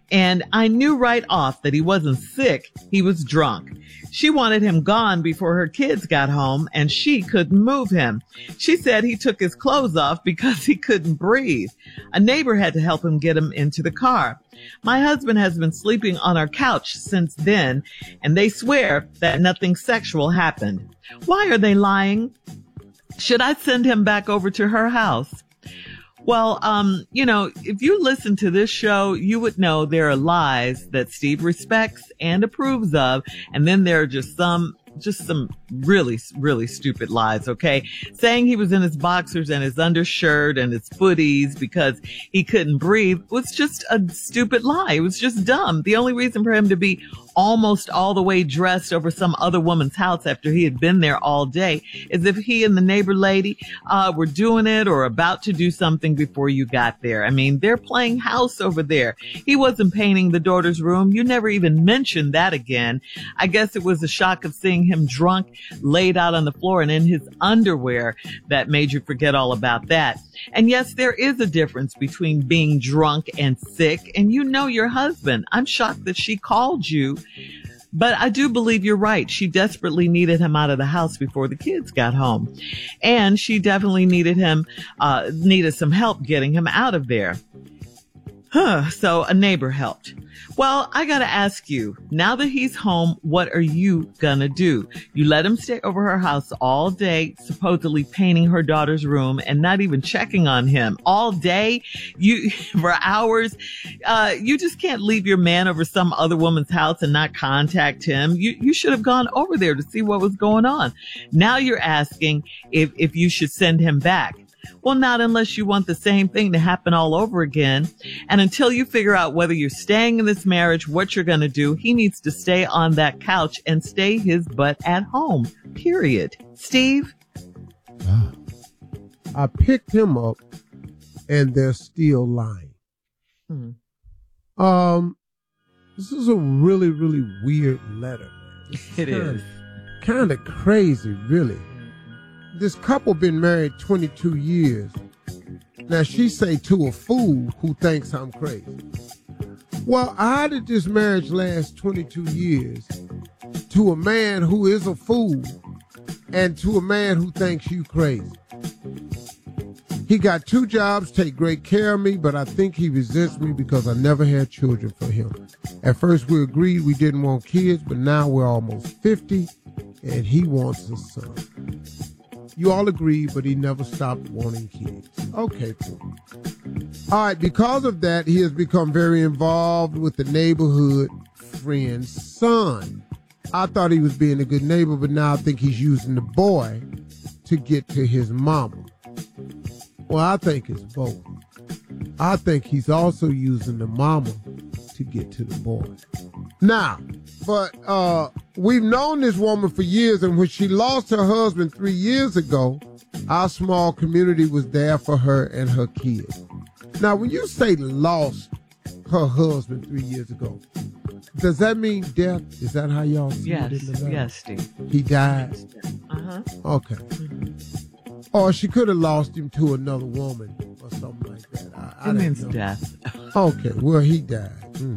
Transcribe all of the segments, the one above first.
And I knew right off that he wasn't sick. He was drunk. She wanted him gone before her kids got home, and she couldn't move him. She said he took his clothes off because he couldn't breathe. A neighbor had to help him get him into the car. My husband has been sleeping on our couch since then, and they swear that nothing sexual happened. Why are they lying? Should I send him back over to her house? Well, if you listen to this show, you would know there are lies that Steve respects and approves of. And then there are just some really, really stupid lies, okay? Saying he was in his boxers and his undershirt and his footies because he couldn't breathe was just a stupid lie. It was just dumb. The only reason for him to be almost all the way dressed over some other woman's house after he had been there all day is if he and the neighbor lady were doing it or about to do something before you got there. I mean, they're playing house over there. He wasn't painting the daughter's room. You never even mentioned that again. I guess it was the shock of seeing him drunk, laid out on the floor and in his underwear that made you forget all about that. And yes, there is a difference between being drunk and sick, and you know your husband. I'm shocked that she called you, but I do believe you're right. She desperately needed him out of the house before the kids got home, and she definitely needed some help getting him out of there. So a neighbor helped. Well, I gotta ask you, now that he's home, what are you gonna do? You let him stay over her house all day, supposedly painting her daughter's room and not even checking on him all day, for hours. You just can't leave your man over some other woman's house and not contact him. You should have gone over there to see what was going on. Now you're asking if you should send him back. Well, not unless you want the same thing to happen all over again. And until you figure out whether you're staying in this marriage, what you're going to do, he needs to stay on that couch and stay his butt at home, period. Steve? I picked him up and they're still lying. This is a really, really weird letter, man. It is. Kind of crazy, really. This couple been married 22 years. Now she say to a fool who thinks I'm crazy. Well, how did this marriage last 22 years to a man who is a fool and to a man who thinks you crazy? He got 2 jobs, take great care of me, but I think he resents me because I never had children for him. At first we agreed we didn't want kids, but now we're almost 50 and he wants a son. You all agreed, but he never stopped wanting kids. Okay, cool. All right, because of that, he has become very involved with the neighborhood friend's son. I thought he was being a good neighbor, but now I think he's using the boy to get to his mama. Well, I think it's both. I think he's also using the mama to get to the boy. Now, but we've known this woman for years, and when she lost her husband 3 years ago, our small community was there for her and her kids. Now, when you say lost her husband 3 years ago, does that mean death? Is that how y'all see it in the letter? Yes, Steve. He died? Uh-huh. Okay. Mm-hmm. Or she could have lost him to another woman or something like that. It means death. Okay, well, he died.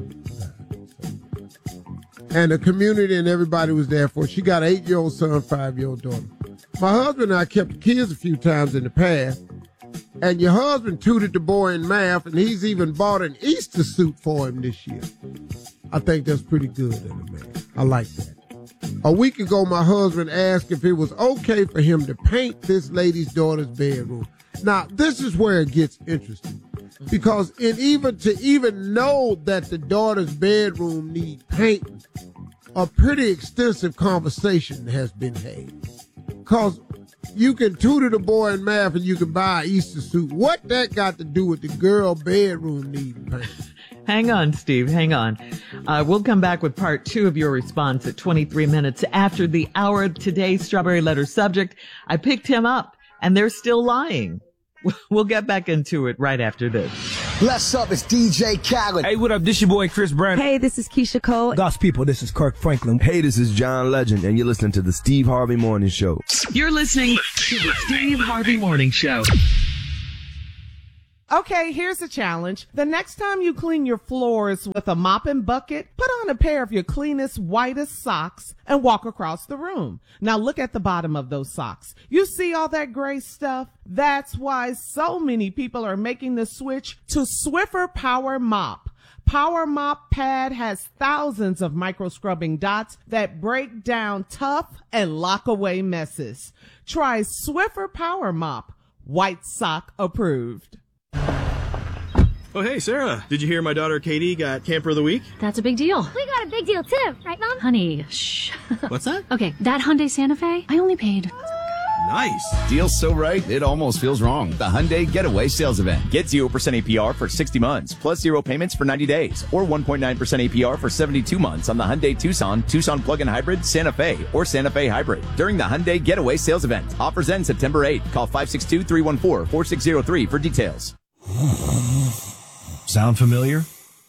And the community and everybody was there for her. She got an 8-year-old son, 5-year-old daughter. My husband and I kept the kids a few times in the past, and your husband tutored the boy in math, and he's even bought an Easter suit for him this year. I think that's pretty good in a man. I like that. A week ago, my husband asked if it was okay for him to paint this lady's daughter's bedroom. Now, this is where it gets interesting. Because to even know that the daughter's bedroom needs painting, a pretty extensive conversation has been had. Because you can tutor the boy in math and you can buy an Easter suit. What that got to do with the girl bedroom needing painting? Hang on, Steve. Hang on. We'll come back with part 2 of your response at 23 minutes after the hour of today's Strawberry Letter subject. I picked him up, and they're still lying. We'll get back into it right after this. Bless up, it's DJ Khaled. Hey, what up? This your boy Chris Brown. Hey, this is Keisha Cole. God's people, this is Kirk Franklin. Hey, this is John Legend, and you're listening to the Steve Harvey Morning Show. You're listening to the Steve Harvey Morning Show. Okay, here's a challenge. The next time you clean your floors with a mop and bucket, put on a pair of your cleanest, whitest socks and walk across the room. Now look at the bottom of those socks. You see all that gray stuff? That's why so many people are making the switch to Swiffer Power Mop. Power Mop Pad has thousands of micro scrubbing dots that break down tough and lock away messes. Try Swiffer Power Mop. White sock approved. Oh, hey, Sarah. Did you hear my daughter Katie got Camper of the Week? That's a big deal. We got a big deal too, right, Mom? Honey, shh. What's that? Okay, that Hyundai Santa Fe, I only paid. Nice. Deal's so right, it almost feels wrong. The Hyundai Getaway Sales Event. Get 0% APR for 60 months, plus 0 payments for 90 days, or 1.9% APR for 72 months on the Hyundai Tucson, Tucson Plug-in Hybrid, Santa Fe, or Santa Fe Hybrid during the Hyundai Getaway Sales Event. Offers end September 8th. Call 562-314-4603 for details. Sound familiar?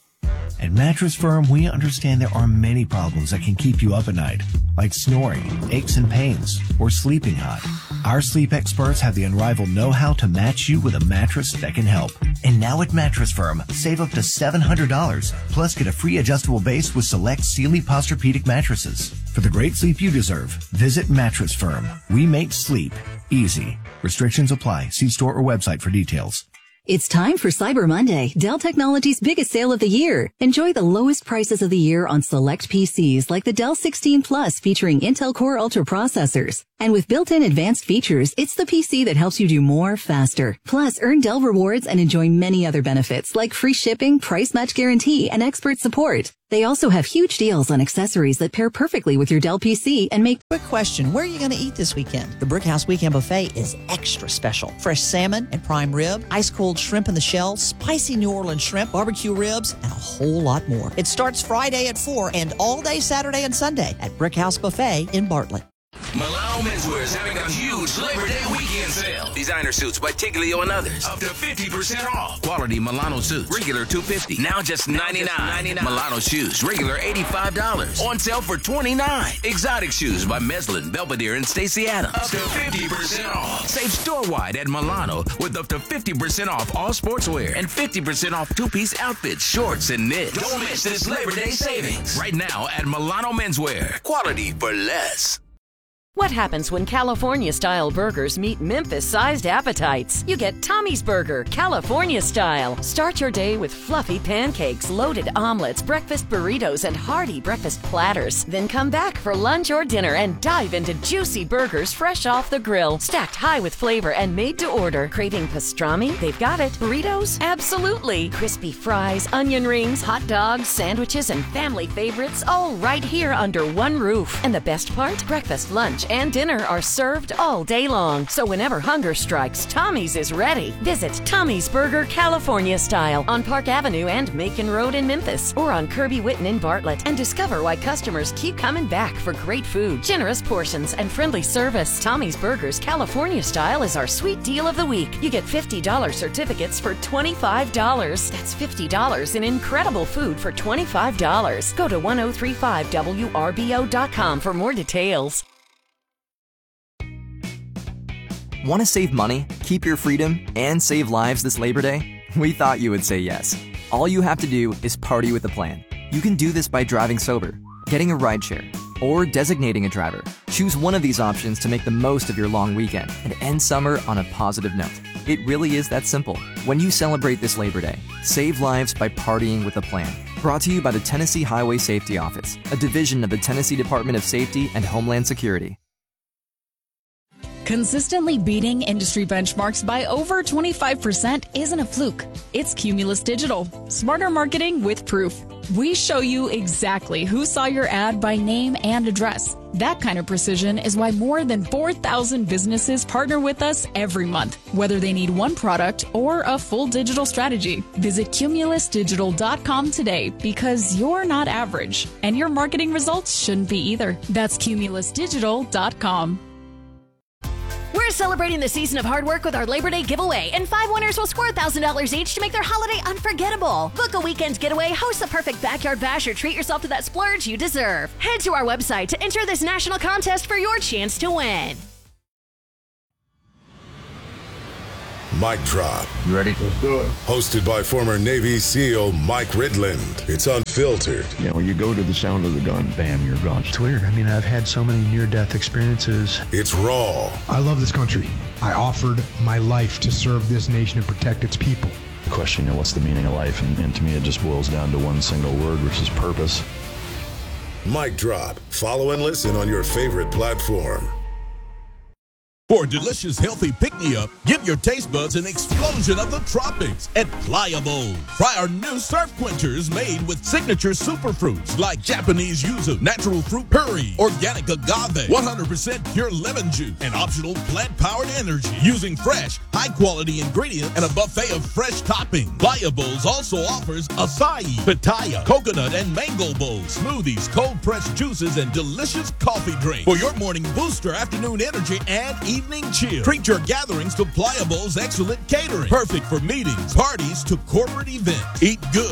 At Mattress Firm, we understand there are many problems that can keep you up at night, like snoring, aches and pains, or sleeping hot. Our sleep experts have the unrivaled know-how to match you with a mattress that can help. And now at Mattress Firm, save up to $700, plus get a free adjustable base with select Sealy Posturepedic mattresses. For the great sleep you deserve, visit Mattress Firm. We make sleep easy. Restrictions apply. See store or website for details. It's time for Cyber Monday, Dell Technologies' biggest sale of the year. Enjoy the lowest prices of the year on select PCs like the Dell 16 Plus featuring Intel Core Ultra processors. And with built-in advanced features, it's the PC that helps you do more faster. Plus, earn Dell rewards and enjoy many other benefits like free shipping, price match guarantee, and expert support. They also have huge deals on accessories that pair perfectly with your Dell PC and make... Quick question, where are you going to eat this weekend? The Brickhouse Weekend Buffet is extra special. Fresh salmon and prime rib, ice-cold shrimp in the shell, spicy New Orleans shrimp, barbecue ribs, and a whole lot more. It starts Friday at 4 and all day Saturday and Sunday at Brickhouse Buffet in Bartlett. Milano Menswear is having a huge Labor Day weekend sale. Designer suits by Tiglio and others, up to 50% off. Quality Milano suits, regular $250, now just $99. Milano shoes, regular $85, on sale for $29. Exotic shoes by Meslin, Belvedere, and Stacey Adams, up to 50% off. Save store-wide at Milano with up to 50% off all sportswear and 50% off two-piece outfits, shorts, and knits. Don't miss this Labor Day savings. Right now at Milano Menswear. Quality for less. What happens when California-style burgers meet Memphis-sized appetites? You get Tommy's Burger, California-style. Start your day with fluffy pancakes, loaded omelets, breakfast burritos, and hearty breakfast platters. Then come back for lunch or dinner and dive into juicy burgers fresh off the grill, stacked high with flavor and made to order. Craving pastrami? They've got it. Burritos? Absolutely. Crispy fries, onion rings, hot dogs, sandwiches, and family favorites, all right here under one roof. And the best part? Breakfast, lunch, and dinner are served all day long. So whenever hunger strikes, Tommy's is ready. Visit Tommy's Burger California Style on Park Avenue and Macon Road in Memphis, or on Kirby Whitten in Bartlett, and discover why customers keep coming back for great food, generous portions, and friendly service. Tommy's Burgers California Style is our sweet deal of the week. You get $50 certificates for $25. That's $50 in incredible food for $25. Go to 1035WRBO.com for more details. Want to save money, keep your freedom, and save lives this Labor Day? We thought you would say yes. All you have to do is party with a plan. You can do this by driving sober, getting a rideshare, or designating a driver. Choose one of these options to make the most of your long weekend and end summer on a positive note. It really is that simple. When you celebrate this Labor Day, save lives by partying with a plan. Brought to you by the Tennessee Highway Safety Office, a division of the Tennessee Department of Safety and Homeland Security. Consistently beating industry benchmarks by over 25% isn't a fluke. It's Cumulus Digital. Smarter marketing with proof. We show you exactly who saw your ad by name and address. That kind of precision is why more than 4,000 businesses partner with us every month, whether they need one product or a full digital strategy. Visit cumulusdigital.com today, because you're not average, and your marketing results shouldn't be either. That's cumulusdigital.com. We're celebrating the season of hard work with our Labor Day giveaway, and 5 winners will score $1,000 each to make their holiday unforgettable. Book a weekend getaway, host the perfect backyard bash, or treat yourself to that splurge you deserve. Head to our website to enter this national contest for your chance to win. Mic Drop. You ready? Let's do it. Hosted by former Navy SEAL Mike Ridland. It's unfiltered. Yeah, when you go to the sound of the gun, bam, you're gone. It's weird. I mean, I've had so many near-death experiences. It's raw. I love this country. I offered my life to serve this nation and protect its people. Question, what's the meaning of life? And to me, it just boils down to one single word, which is purpose. Mic Drop. Follow and listen on your favorite platform. For delicious, healthy pick-me-up, give your taste buds an explosion of the tropics at Playa Bowls. Try our new surf quenchers made with signature superfruits like Japanese yuzu, natural fruit puree, organic agave, 100% pure lemon juice, and optional plant-powered energy using fresh, high-quality ingredients and a buffet of fresh toppings. Playa Bowls also offers acai, pitaya, coconut, and mango bowls, smoothies, cold-pressed juices, and delicious coffee drinks for your morning booster, afternoon energy, and evening chill. Treat your gatherings to Playa Bowls' excellent catering. Perfect for meetings, parties, to corporate events. Eat good